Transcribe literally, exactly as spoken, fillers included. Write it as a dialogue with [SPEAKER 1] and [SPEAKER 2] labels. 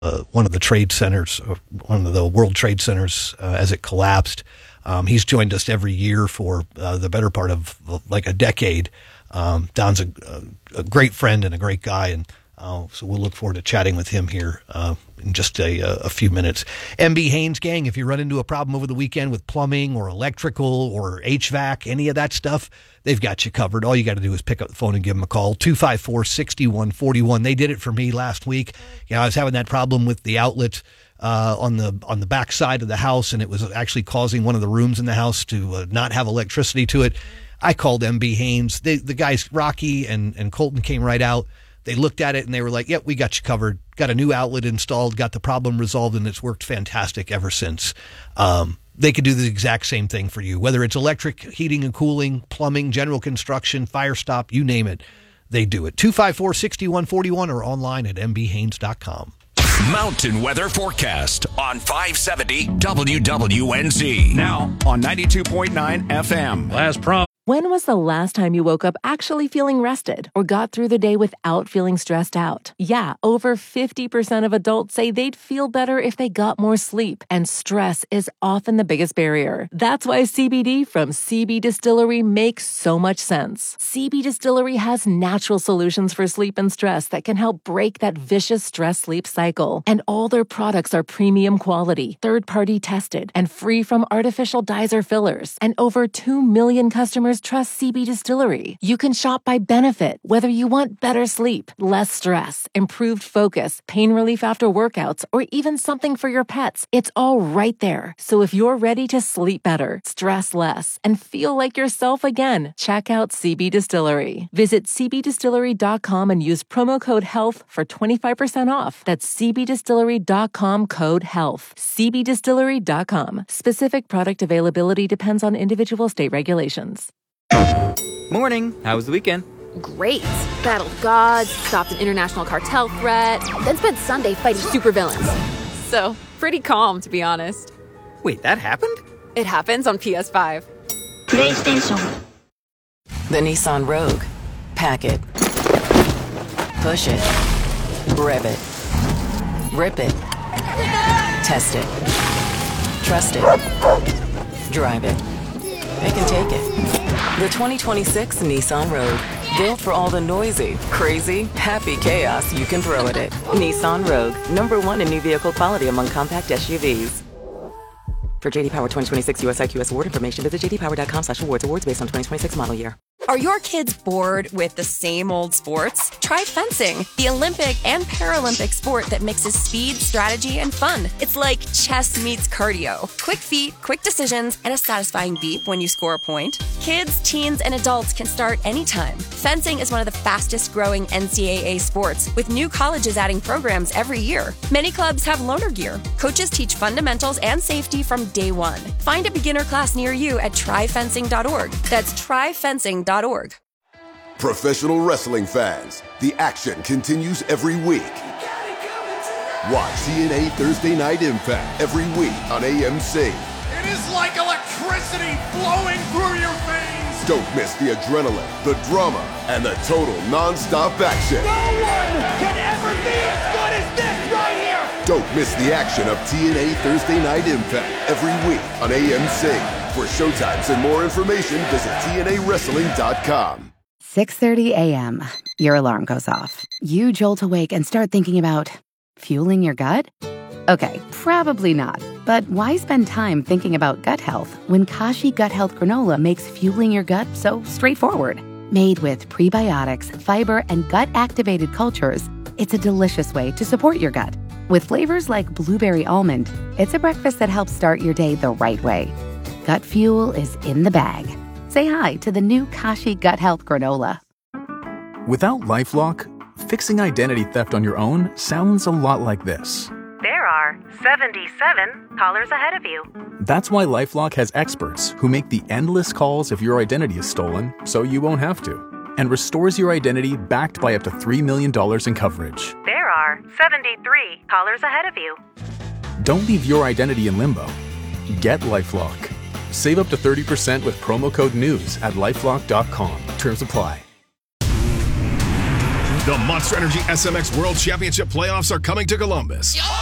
[SPEAKER 1] uh, one of the trade centers, uh, one of the World Trade Centers uh, as it collapsed. Um, he's joined us every year for uh, the better part of uh, like a decade. Um, Don's a, a great friend and a great guy, and uh, so we'll look forward to chatting with him here uh, in just a, a few minutes. M B Haynes gang, if you run into a problem over the weekend with plumbing or electrical or H V A C, any of that stuff, they've got you covered. All you got to do is pick up the phone and give them a call, two five four, six one four one. They did it for me last week. You know, I was having that problem with the outlet uh, on the on the back side of the house, and it was actually causing one of the rooms in the house to uh, not have electricity to it. I called M B Haynes. They, the guys, Rocky and, and Colton, came right out. They looked at it and they were like, yep, we got you covered. Got a new outlet installed, got the problem resolved, and it's worked fantastic ever since. Um, they could do the exact same thing for you, whether it's electric, heating and cooling, plumbing, general construction, fire stop, you name it. They do it. two five four, six one four one or online at m b haynes dot com.
[SPEAKER 2] Mountain Weather Forecast on five seventy W W N Z.
[SPEAKER 3] Now on ninety-two point nine F M.
[SPEAKER 4] Last prom.
[SPEAKER 5] When was the last time you woke up actually feeling rested or got through the day without feeling stressed out? Yeah, over fifty percent of adults say they'd feel better if they got more sleep, and stress is often the biggest barrier. That's why C B D from C B Distillery makes so much sense. C B Distillery has natural solutions for sleep and stress that can help break that vicious stress-sleep cycle. And all their products are premium quality, third-party tested, and free from artificial dyes or fillers. And over two million customers trust C B Distillery. You can shop by benefit, whether you want better sleep, less stress, improved focus, pain relief after workouts, or even something for your pets. It's all right there. So if you're ready to sleep better, stress less, and feel like yourself again, check out C B Distillery. Visit c b distillery dot com and use promo code HEALTH for twenty-five percent off. That's c b distillery dot com code HEALTH. c b distillery dot com. Specific product availability depends on individual state regulations.
[SPEAKER 6] Morning. How was the weekend?
[SPEAKER 7] Great. Battled gods, stopped an international cartel threat, then spent Sunday fighting supervillains. So, pretty calm, to be honest.
[SPEAKER 6] Wait, that happened?
[SPEAKER 7] It happens on P S five.
[SPEAKER 8] PlayStation.
[SPEAKER 9] The Nissan Rogue. Pack it. Push it. Rev it. Rip it. Test it. Trust it. Drive it. They can take it. The twenty twenty-six Nissan Rogue. Built for all the noisy, crazy, happy chaos you can throw at it. Nissan Rogue. Number one in new vehicle quality among compact S U Vs. For J D Power twenty twenty-six U S I Q S award information, visit j d power dot com slash awards. Awards based on twenty twenty-six model year.
[SPEAKER 10] Are your kids bored with the same old sports? Try fencing, the Olympic and Paralympic sport that mixes speed, strategy, and fun. It's like chess meets cardio. Quick feet, quick decisions, and a satisfying beep when you score a point. Kids, teens, and adults can start anytime. Fencing is one of the fastest growing N C double A sports, with new colleges adding programs every year. Many clubs have loaner gear. Coaches teach fundamentals and safety from day one. Find a beginner class near you at try fencing dot org. That's try fencing dot org.
[SPEAKER 11] Professional wrestling fans, the action continues every week. Watch T N A Thursday Night Impact every week on A M C.
[SPEAKER 12] It is like electricity flowing through your veins.
[SPEAKER 11] Don't miss the adrenaline, the drama, and the total non-stop action.
[SPEAKER 12] No one can ever be as good as this right here.
[SPEAKER 11] Don't miss the action of T N A Thursday Night Impact every week on A M C. For showtimes and more information, visit T N A wrestling dot com.
[SPEAKER 13] six thirty a.m. Your alarm goes off. You jolt awake and start thinking about fueling your gut? Okay, probably not. But why spend time thinking about gut health when Kashi Gut Health Granola makes fueling your gut so straightforward? Made with prebiotics, fiber, and gut-activated cultures, it's a delicious way to support your gut. With flavors like blueberry almond, it's a breakfast that helps start your day the right way. Gut fuel is in the bag. Say hi to the new Kashi Gut Health Granola.
[SPEAKER 3] Without LifeLock, fixing identity theft on your own sounds a lot like this.
[SPEAKER 14] There are seventy-seven callers ahead of you.
[SPEAKER 3] That's why LifeLock has experts who make the endless calls if your identity is stolen, so you won't have to, and restores your identity backed by up to three million dollars in coverage.
[SPEAKER 14] There are seventy-three callers ahead of you.
[SPEAKER 3] Don't leave your identity in limbo. Get LifeLock. Save up to thirty percent with promo code NEWS at lifelock dot com. Terms apply.
[SPEAKER 4] The Monster Energy S M X World Championship playoffs are coming to Columbus.